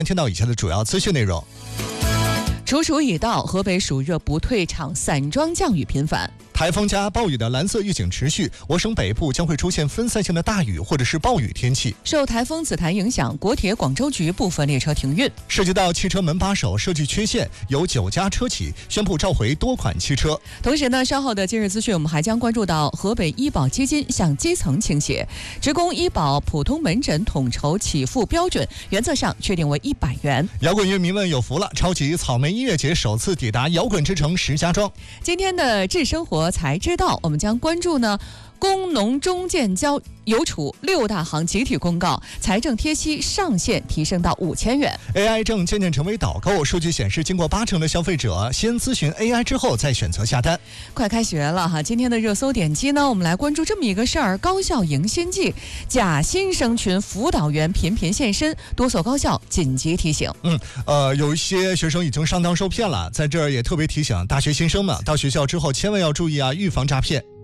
听到以下的主要资讯内容。 处暑已到，河北暑热不退场，散装降雨频繁。 台风加暴雨的蓝色预警持续，我省北部将会出现分散性的大雨或者是暴雨天气。 受台风紫檀影响，国铁广州局部分列车停运。 涉及到汽车门把手设计缺陷，有9家车企宣布召回多款汽车。 同时呢，稍后的今日资讯我们还将关注到河北医保基金向基层倾斜，职工医保普通门诊统筹起付标准原则上确定为100元。 摇滚乐迷们有福了，超级草莓音乐节首次抵达摇滚之城石家庄。 今天的智生活才知道，我们将关注呢工农中建交邮储6大行集体公告，财政贴息上限提升到5000元。 AI 正渐渐成为导购，数据显示，经过80%的消费者先咨询 AI 之后再选择下单。 快开学了哈，今天的热搜点击呢，我们来关注这么一个事儿：高校迎新季，假新生群辅导员频频现身，多所高校紧急提醒。 有一些学生已经上当受骗了，在这儿也特别提醒大学新生们，到学校之后千万要注意啊，预防诈骗。